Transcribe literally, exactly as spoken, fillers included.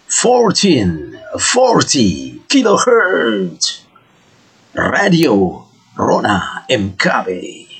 fourteen forty kilohertz. Radio Rona M K B.